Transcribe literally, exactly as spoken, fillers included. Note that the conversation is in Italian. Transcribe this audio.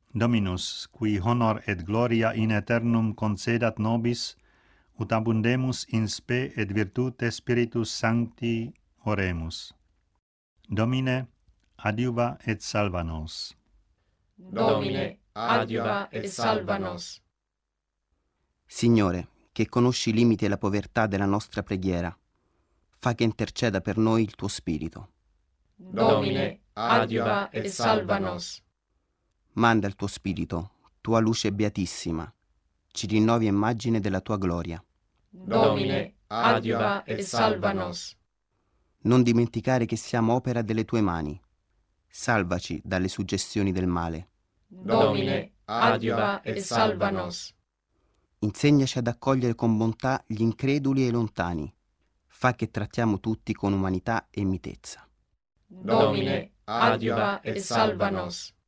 Dominus, qui honor et gloria in aeternum concedat nobis, ut abundemus in spe et virtute Spiritus Sancti oremus. Domine, adiuva et salva nos. Domine, adiuva et salva nos. Signore, che conosci i limiti e la povertà della nostra preghiera, fa che interceda per noi il tuo Spirito. Domine, adiuva et salva nos. Manda il tuo Spirito, tua luce beatissima, ci rinnovi immagine della tua gloria. Domine, adiuva et salva nos. Non dimenticare che siamo opera delle tue mani. Salvaci dalle suggestioni del male. Domine, adiuva et salva nos. Insegnaci ad accogliere con bontà gli increduli e i lontani. Fa che trattiamo tutti con umanità e mitezza. Domine, adiuva et salva nos.